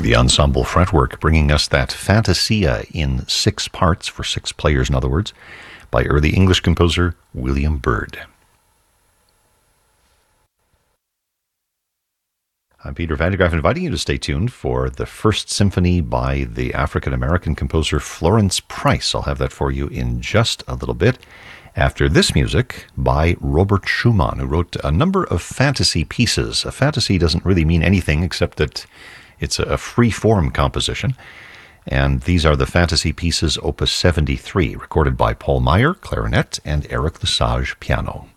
the ensemble fretwork, bringing us that Fantasia in 6 parts, for 6 players in other words, by early English composer William Byrd. I'm Peter Van de Graaff, inviting you to stay tuned for the First Symphony by the African-American composer Florence Price. I'll have that for you in just a little bit. After this music by Robert Schumann, who wrote a number of fantasy pieces. A fantasy doesn't really mean anything except that it's a free-form composition. And these are the fantasy pieces, Opus 73, recorded by Paul Meyer, clarinet, and Eric Lesage, piano.